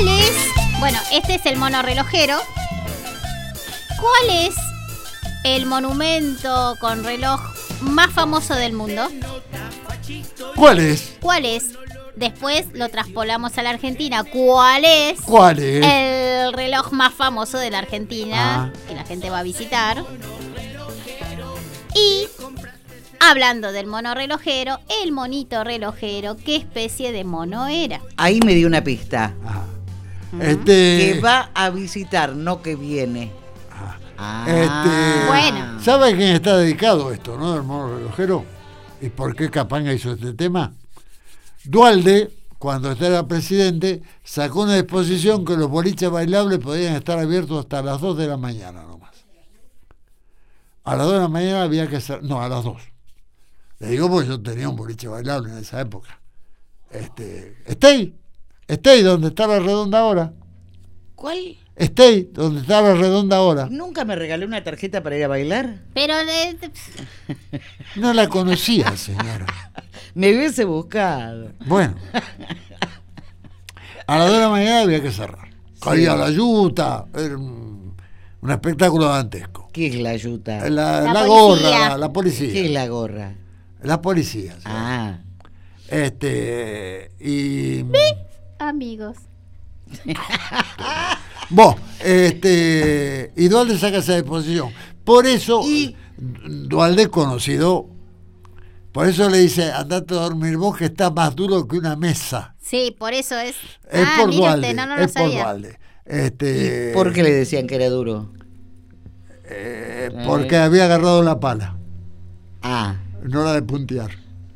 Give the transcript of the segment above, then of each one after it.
¿Cuál es? Bueno, este es el mono relojero. ¿Cuál es el monumento con reloj más famoso del mundo? ¿Cuál es? ¿Cuál es? Después lo traspolamos a la Argentina. ¿Cuál es? ¿Cuál es? El reloj más famoso de la Argentina que la gente va a visitar. Y hablando del mono relojero, el monito relojero, ¿qué especie de mono era? Ahí me dio una pista. Este... Que va a visitar, no que viene. Bueno. ¿Sabe a quién está dedicado esto, no? El mono relojero. ¿Y por qué Capanga hizo este tema? Duhalde, cuando era presidente, sacó una disposición que los boliches bailables podían estar abiertos hasta las 2 de la mañana nomás. A las 2 de la mañana había que hacer... No, a las 2. Le digo porque yo tenía un boliche bailable en esa época. Stay, donde está la redonda ahora. ¿Cuál? Stay, donde está la redonda ahora. ¿Nunca me regaló una tarjeta para ir a bailar? Pero No la conocía, señora. Me hubiese buscado. Bueno. A las 2 de la mañana había que cerrar. Caía la yuta. Era un espectáculo dantesco. ¿Qué es la yuta? La gorra, la policía. ¿Qué es la gorra? La policía. ¿Sí? Y... amigos. Vos, y Duhalde saca esa disposición. Por eso, Duhalde es conocido. Por eso le dice, andate a dormir vos, que está más duro que una mesa. Sí, por eso es. Es por Duhalde. Usted, no lo sabía. Por Duhalde. ¿Y por qué le decían que era duro? Porque había agarrado la pala. No la de puntear.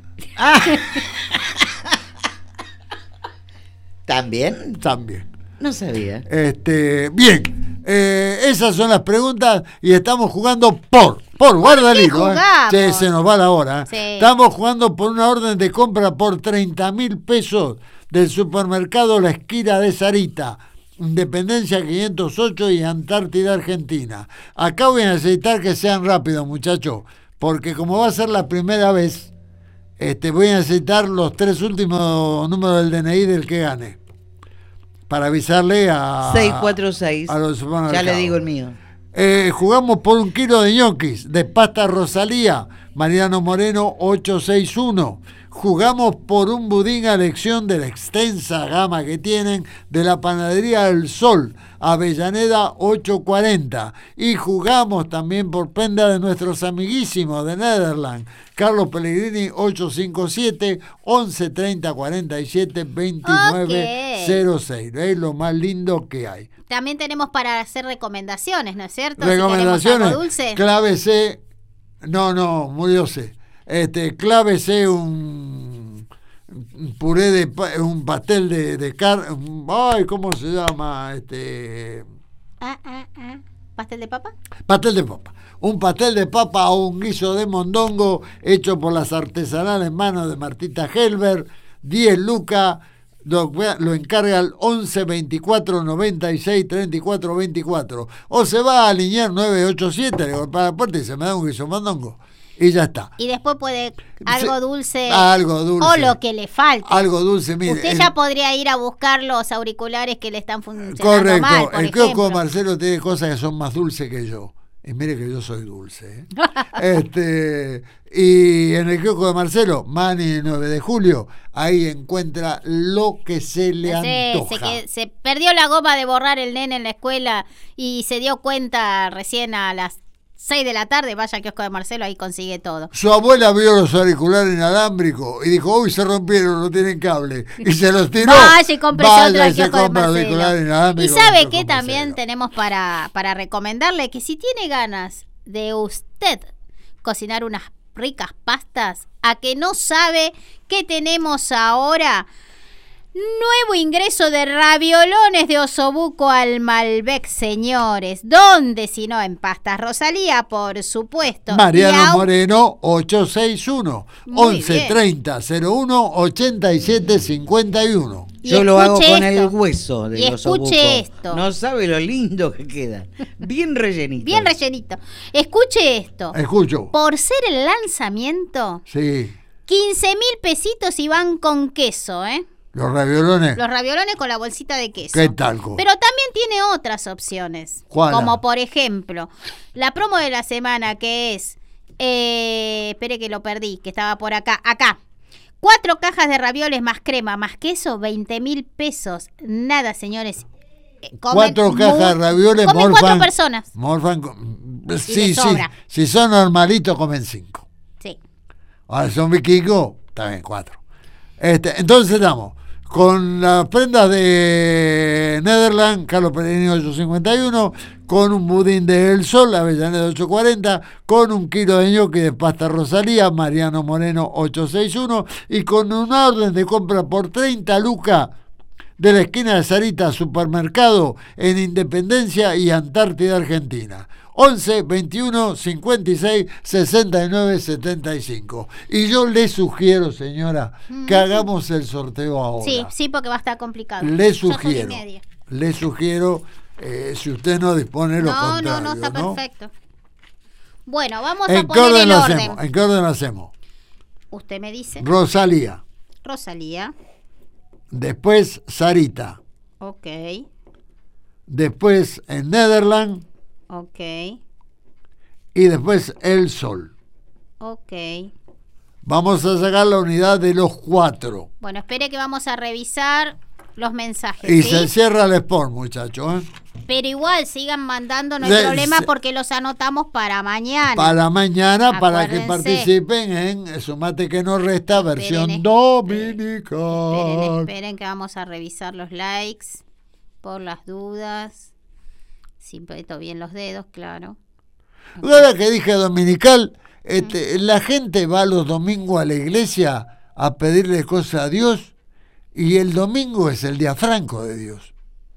¿También? También. No sabía. Bien, esas son las preguntas y estamos jugando por guarda el hilo, che, se nos va la hora. Sí. Estamos jugando por una orden de compra por 30.000 pesos del supermercado La Esquina de Sarita, Independencia 508 y Antártida, Argentina. Acá voy a necesitar que sean rápidos, muchachos, porque como va a ser la primera vez, voy a necesitar los 3 últimos números del DNI del que gane. Para avisarle a 646. A los supermercados. Ya le digo el mío. Jugamos por 1 kilo de ñoquis de pasta Rosalía, Mariano Moreno 861. Jugamos por un budín a elección de la extensa gama que tienen de la Panadería del Sol, Avellaneda 840. Y jugamos también por prenda de nuestros amiguísimos de Netherlands, Carlos Pellegrini 857 11 30 47 29 06. Es lo más lindo que hay. También tenemos para hacer recomendaciones, ¿no es cierto? Recomendaciones. Si dulce. Clávese. No, murióse. Clávese un puré de un pastel de carne. Ay, ¿cómo se llama? ¿Pastel de papa? Pastel de papa. Un pastel de papa o un guiso de mondongo hecho por las artesanales manos de Martita Helber, 10 lucas. Lo encarga al 11 24 96 34 24. O se va a Liniers 987, le golpea la puerta y se me da un guiso de mondongo. Y ya está. Y después puede algo dulce. Algo dulce. O lo que le falte. Algo dulce, mire. Usted ya podría ir a buscar los auriculares que le están funcionando correcto. mal, por el kiosco de ejemplo. Marcelo tiene cosas que son más dulces que yo. Y mire que yo soy dulce. Y en el kiosco de Marcelo, Mani 9 de julio, ahí encuentra lo que se le antoja. Se perdió la goma de borrar el nene en la escuela y se dio cuenta recién a las 6 de la tarde, vaya al kiosco de Marcelo, ahí consigue todo. Su abuela vio los auriculares inalámbricos y dijo, uy, se rompieron, no tienen cable. Y se los tiró. Vaya y compre otro al kiosco de Marcelo. Y sabe que también tenemos para recomendarle que si tiene ganas de usted cocinar unas ricas pastas, a que no sabe qué tenemos ahora. Nuevo ingreso de raviolones de osobuco al Malbec, señores. ¿Dónde si no en Pastas Rosalía, por supuesto? Mariano Moreno 861 11 30 01 87 51. Yo lo hago con el hueso del osobuco. Escuche esto. No sabe lo lindo que queda. Bien rellenito. Bien rellenito. Escuche esto. Escucho. Por ser el lanzamiento, sí. 15.000 pesitos y van con queso, ¿eh? Los raviolones. Los raviolones con la bolsita de queso. ¿Qué talco? Pero también tiene otras opciones. ¿Cuál? Como por ejemplo, la promo de la semana que es... espere que lo perdí, que estaba por acá. Acá. 4 cajas de ravioles más crema más queso, 20.000 pesos. Nada, señores. 4 cajas de ravioles comen 4 personas. Morfan, sí, sobra. si son normalitos comen 5. Sí. Ahora son vikingos, también 4. Entonces estamos con las prendas de Nederland, Carlos Pellegrini 851, con un budín de El Sol, Avellaneda 840, con un kilo de ñoqui de pasta Rosalía, Mariano Moreno 861, y con una orden de compra por 30 lucas de la esquina de Sarita Supermercado en Independencia y Antártida, Argentina. 11 21 56 69 75. Y yo le sugiero, señora, que hagamos el sorteo ahora. Sí, porque va a estar complicado. Le sugiero, si usted no dispone lo contrario. No, está perfecto. Bueno, vamos a ¿En poner el orden. ¿En qué orden lo hacemos? Usted me dice. Rosalía. Después Sarita. Ok. Después en Nederland. Ok. Y después El Sol. Ok. Vamos a sacar la unidad de los 4. Bueno, espere que vamos a revisar los mensajes. Y ¿sí? se cierra el sport, muchachos. Pero igual sigan mandando, no hay problema porque los anotamos para mañana. Para mañana, Acuérdense. para que participen en Sumate que no resta, versión dominical. Esperen que vamos a revisar los likes por las dudas. Si meto bien los dedos, claro. Ahora que dije dominical, la gente va los domingos a la iglesia a pedirle cosas a Dios y el domingo es el día franco de Dios.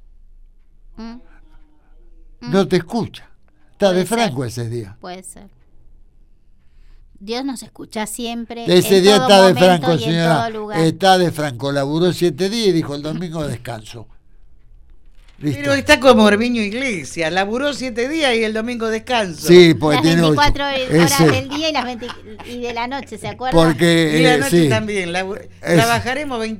No te escucha. Está de franco ese día. Puede ser. Dios nos escucha siempre. Ese día está de franco, y señora. en todo lugar. Está de franco. Laburó 7 días y dijo el domingo descanso. ¿Listo? Pero está como Orviño Iglesias, laburó 7 días y el domingo descanso. Sí, porque las tiene 24 horas Ese. del día y las 20 y de la noche, ¿se acuerdan? Porque Y la noche sí. también. Trabajaremos 20